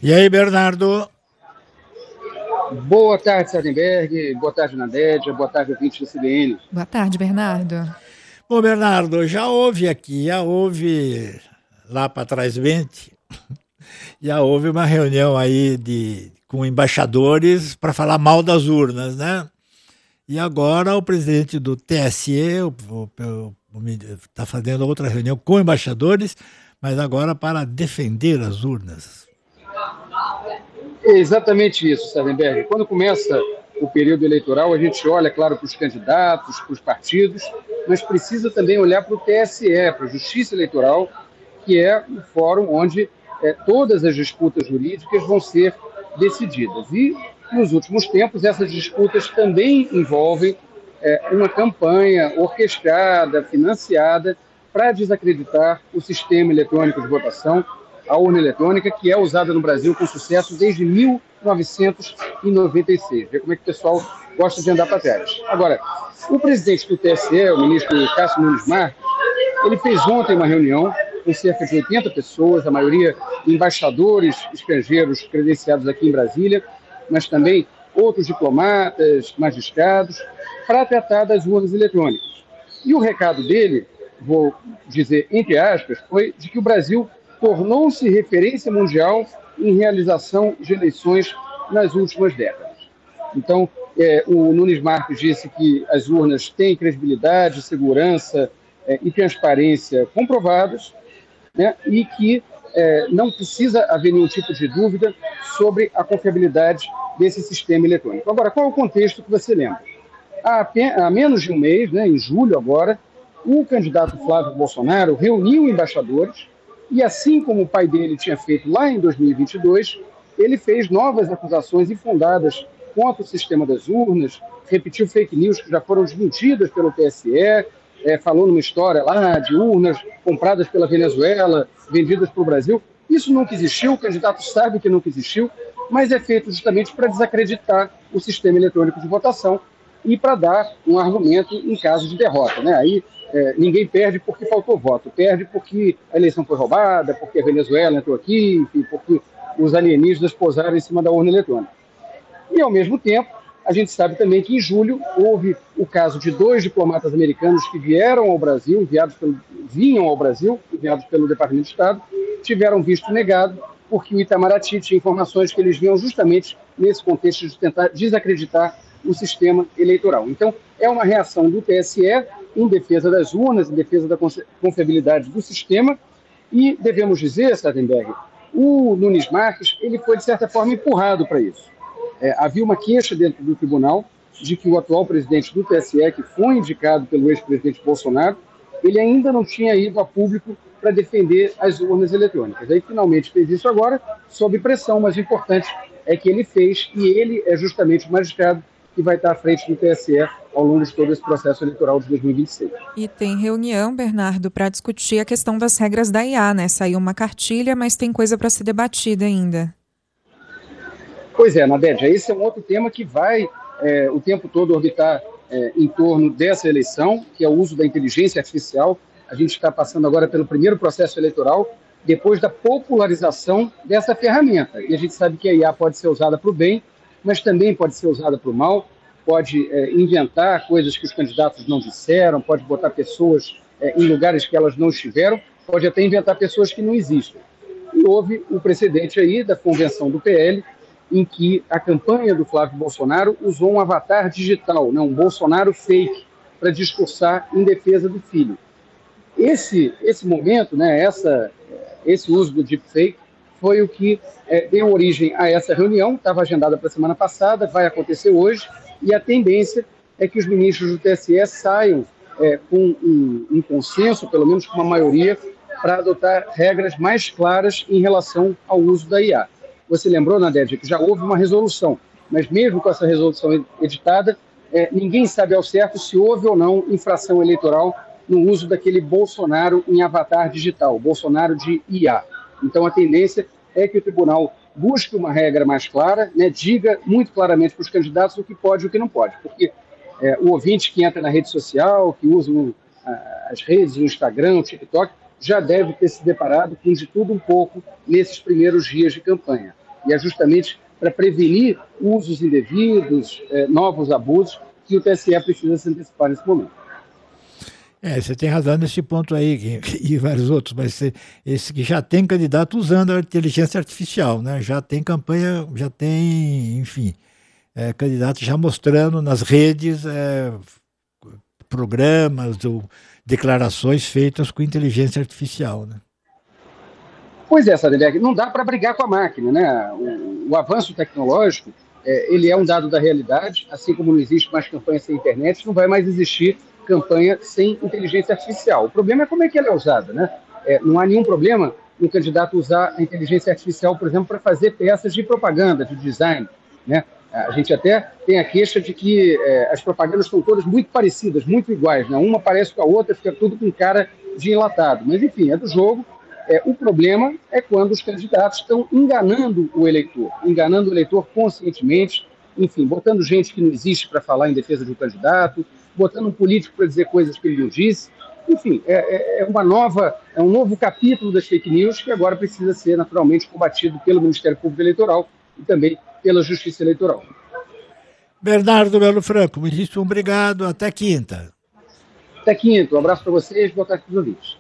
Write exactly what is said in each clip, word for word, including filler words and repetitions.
E aí, Bernardo? Boa tarde, Sardenberg. Boa tarde, Nadédia. Boa tarde, ouvinte do C B N. Boa tarde, Bernardo. Bom, Bernardo, já houve aqui, já houve lá para trás vinte, já houve uma reunião aí de, com embaixadores para falar mal das urnas, né? E agora o presidente do T S E está fazendo outra reunião com embaixadores, mas agora para defender as urnas. É exatamente isso, Sardenberg. Quando começa o período eleitoral, a gente olha, claro, para os candidatos, para os partidos, mas precisa também olhar para o T S E, para a Justiça Eleitoral, que é o fórum onde é, todas as disputas jurídicas vão ser decididas. E, nos últimos tempos, essas disputas também envolvem é, uma campanha orquestrada, financiada, para desacreditar o sistema eletrônico de votação, a urna eletrônica, que é usada no Brasil com sucesso desde mil novecentos e noventa e seis. Vê como é que o pessoal gosta de andar para trás. Agora, o presidente do T S E, o ministro Cássio Nunes Marques, ele fez ontem uma reunião com cerca de oitenta pessoas, a maioria embaixadores estrangeiros credenciados aqui em Brasília, mas também outros diplomatas, magistrados, para tratar das urnas eletrônicas. E o recado dele, vou dizer entre aspas, foi de que o Brasil tornou-se referência mundial em realização de eleições nas últimas décadas. Então, é, o Nunes Marques disse que as urnas têm credibilidade, segurança é, e transparência comprovadas, né, e que é, não precisa haver nenhum tipo de dúvida sobre a confiabilidade desse sistema eletrônico. Agora, qual é o contexto que você lembra? Há, há menos de um mês, né, em julho agora, o candidato Flávio Bolsonaro reuniu embaixadores e, assim como o pai dele tinha feito lá em dois mil e vinte e dois, ele fez novas acusações infundadas contra o sistema das urnas, repetiu fake news que já foram desmentidas pelo T S E, é, falou numa história lá de urnas compradas pela Venezuela, vendidas para o Brasil. Isso nunca existiu, o candidato sabe que nunca existiu, mas é feito justamente para desacreditar o sistema eletrônico de votação e para dar um argumento em caso de derrota, né? Aí é, ninguém perde porque faltou voto, perde porque a eleição foi roubada, porque a Venezuela entrou aqui, enfim, porque os alienígenas pousaram em cima da urna eletrônica. E, ao mesmo tempo, a gente sabe também que em julho houve o caso de dois diplomatas americanos que vieram ao Brasil, enviados pelo, vinham ao Brasil, enviados pelo Departamento de Estado, tiveram visto negado porque o Itamaraty tinha informações que eles vinham justamente nesse contexto de tentar desacreditar o sistema eleitoral. Então, é uma reação do T S E em defesa das urnas, em defesa da confiabilidade do sistema, e devemos dizer, Sardenberg, o Nunes Marques, ele foi, de certa forma, empurrado para isso. É, havia uma queixa dentro do tribunal de que o atual presidente do T S E, que foi indicado pelo ex-presidente Bolsonaro, ele ainda não tinha ido a público para defender as urnas eletrônicas. Aí, finalmente, fez isso agora, sob pressão, mas o importante é que ele fez, e ele é justamente o magistrado que vai estar à frente do T S E ao longo de todo esse processo eleitoral de dois mil e vinte e seis. E tem reunião, Bernardo, para discutir a questão das regras da I A, né? Saiu uma cartilha, mas tem coisa para ser debatida ainda. Pois é, Nadédia, esse é um outro tema que vai é, o tempo todo orbitar é, em torno dessa eleição, que é o uso da inteligência artificial. A gente está passando agora pelo primeiro processo eleitoral, depois da popularização dessa ferramenta. E a gente sabe que a I A pode ser usada para o bem, mas também pode ser usada para o mal, pode é, inventar coisas que os candidatos não disseram, pode botar pessoas é, em lugares que elas não estiveram, pode até inventar pessoas que não existem. E houve o precedente aí da convenção do P L, em que a campanha do Flávio Bolsonaro usou um avatar digital, né, um Bolsonaro fake, para discursar em defesa do filho. Esse, esse momento, né, essa, esse uso do deepfake, foi o que é, deu origem a essa reunião, estava agendada para a semana passada, vai acontecer hoje, e a tendência é que os ministros do T S E saiam é, com um, um consenso, pelo menos com uma maioria, para adotar regras mais claras em relação ao uso da I A. Você lembrou, Nadédia, que já houve uma resolução, mas mesmo com essa resolução editada, é, ninguém sabe ao certo se houve ou não infração eleitoral no uso daquele Bolsonaro em avatar digital, Bolsonaro de I A. Então, a tendência é que o tribunal busque uma regra mais clara, né, diga muito claramente para os candidatos o que pode e o que não pode, porque é, o ouvinte que entra na rede social, que usa um, as redes, o Instagram, o TikTok, já deve ter se deparado com de tudo um pouco nesses primeiros dias de campanha. E é justamente para prevenir usos indevidos, eh, novos abusos, que o T S E precisa se antecipar nesse momento. É, você tem razão nesse ponto aí, e vários outros, mas esse que já tem candidato usando a inteligência artificial, né? Já tem campanha, já tem, enfim, é, candidato já mostrando nas redes é, programas ou declarações feitas com inteligência artificial, né? Pois é, Sardenberg, não dá para brigar com a máquina, né? O, o avanço tecnológico, é, ele é um dado da realidade, assim como não existe mais campanha sem internet, não vai mais existir campanha sem inteligência artificial. O problema é como é que ela é usada, né? É, não há nenhum problema um candidato usar a inteligência artificial, por exemplo, para fazer peças de propaganda, de design, né? A gente até tem a queixa de que é, as propagandas estão todas muito parecidas, muito iguais, né? Uma parece com a outra, fica tudo com cara de enlatado. Mas, enfim, é do jogo. É, o problema é quando os candidatos estão enganando o eleitor, enganando o eleitor conscientemente, enfim, botando gente que não existe para falar em defesa de um candidato, botando um político para dizer coisas que ele não disse. Enfim, é, é, uma nova, é um novo capítulo das fake news que agora precisa ser naturalmente combatido pelo Ministério Público Eleitoral e também pela Justiça Eleitoral. Bernardo Melo Franco, muitíssimo obrigado. Até quinta. Até quinta. Um abraço para vocês. Boa tarde para os ouvintes.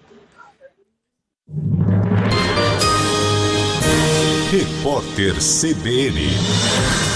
Repórter C B N